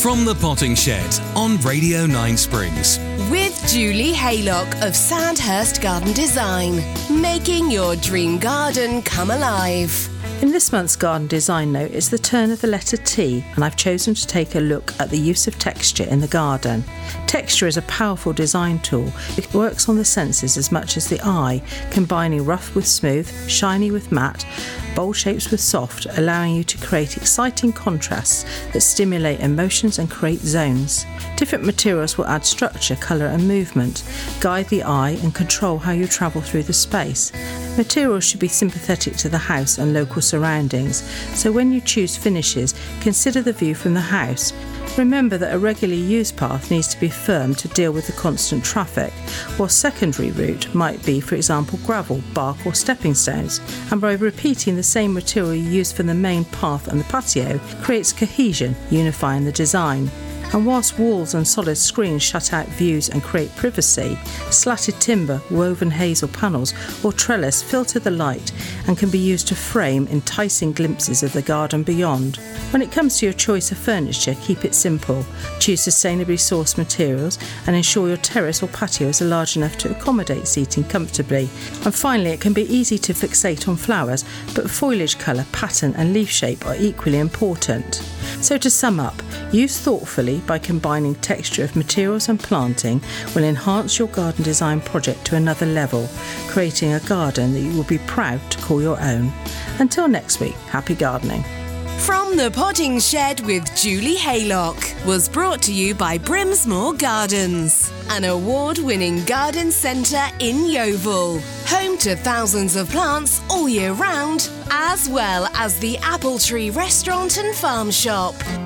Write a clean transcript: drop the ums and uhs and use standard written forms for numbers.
From the Potting Shed on Radio 9 Springs. With Julie Haylock of Sandhurst Garden Design, making your dream garden come alive. In this month's garden design note is the turn of the letter T, and I've chosen to take a look at the use of texture in the garden. Texture is a powerful design tool. It works on the senses as much as the eye, combining rough with smooth, shiny with matte, bold shapes with soft, allowing you to create exciting contrasts that stimulate emotions and create zones. Different materials will add structure, colour and movement, guide the eye and control how you travel through the space. Materials should be sympathetic to the house and local surroundings, so when you choose finishes, consider the view from the house. Remember that a regularly used path needs to be firm to deal with the constant traffic, while secondary route might be, for example, gravel, bark or stepping stones, and by repeating the same material you use for the main path and the patio creates cohesion, unifying the design. And whilst walls and solid screens shut out views and create privacy, slatted timber, woven hazel panels or trellis filter the light and can be used to frame enticing glimpses of the garden beyond. When it comes to your choice of furniture, keep it simple. Choose sustainably sourced materials and ensure your terrace or patios are large enough to accommodate seating comfortably. And finally, it can be easy to fixate on flowers, but foliage colour, pattern and leaf shape are equally important. So to sum up, use thoughtfully by combining texture of materials and planting will enhance your garden design project to another level, creating a garden that you will be proud to call your own. Until next week, happy gardening. From the Potting Shed with Julie Haylock was brought to you by Brimsmore Gardens, an award-winning garden centre in Yeovil, home to thousands of plants all year round, as well as the Apple Tree Restaurant and Farm Shop.